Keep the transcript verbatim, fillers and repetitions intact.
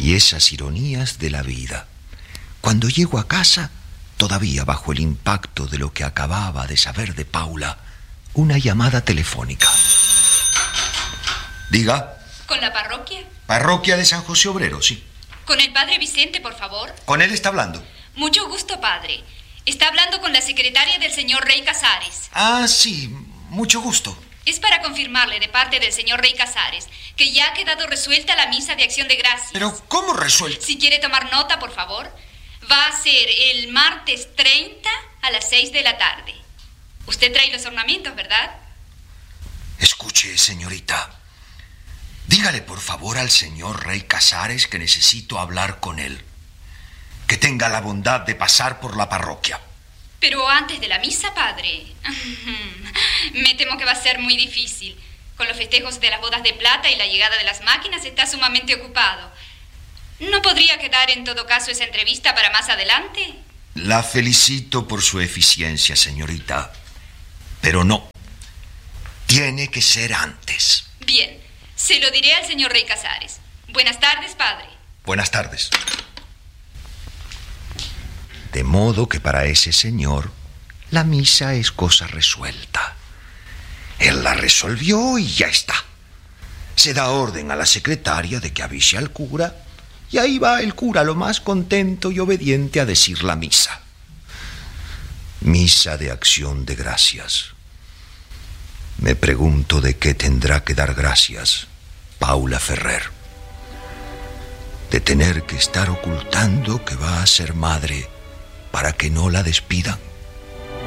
y esas ironías de la vida. Cuando llego a casa, todavía bajo el impacto de lo que acababa de saber de Paula, una llamada telefónica. Diga. ¿Con la parroquia? Parroquia de San José Obrero, sí. ¿Con el padre Vicente, por favor? Con él está hablando. Mucho gusto, padre. Está hablando con la secretaria del señor Rey Casares. Ah, sí, mucho gusto. Es para confirmarle de parte del señor Rey Casares que ya ha quedado resuelta la misa de Acción de Gracias. ¿Pero cómo resuelta? Si quiere tomar nota, por favor. Va a ser el martes treinta a las seis de la tarde. Usted trae los ornamentos, ¿verdad? Escuche, señorita. Dígale, por favor, al señor Rey Casares que necesito hablar con él. Que tenga la bondad de pasar por la parroquia. Pero antes de la misa, padre. Me temo que va a ser muy difícil. Con los festejos de las bodas de plata y la llegada de las máquinas está sumamente ocupado. ¿No podría quedar en todo caso esa entrevista para más adelante? La felicito por su eficiencia, señorita. Pero no. Tiene que ser antes. Bien, se lo diré al señor Rey Casares. Buenas tardes, padre. Buenas tardes. De modo que para ese señor la misa es cosa resuelta. Él la resolvió y ya está. Se da orden a la secretaria de que avise al cura y ahí va el cura lo más contento y obediente a decir la misa. Misa de Acción de Gracias. Me pregunto de qué tendrá que dar gracias Paula Ferrer. De tener que estar ocultando que va a ser madre para que no la despidan.